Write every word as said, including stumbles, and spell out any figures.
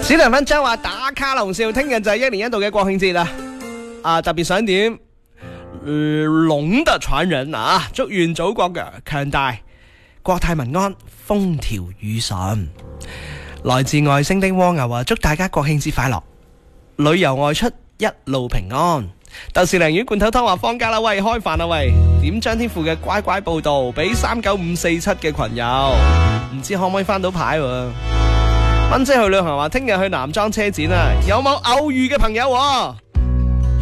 史提芬將話打卡龍少，聽日就係一年一度嘅國慶節啦。啊，特別想點呃龍的傳人啊，祝願祖國嘅強大，國泰民安，風調雨順。來自外星的蝸牛啊，祝大家國慶節快樂，旅遊外出一路平安。豆豉鯪魚罐頭湯話放假啦，喂，開飯啦，喂，點張天賦嘅乖乖報道俾三九五四七嘅群友，唔知可唔可以翻到牌喎？蚊姐去旅行話聽日去男裝車展啊，有冇偶遇嘅朋友喎？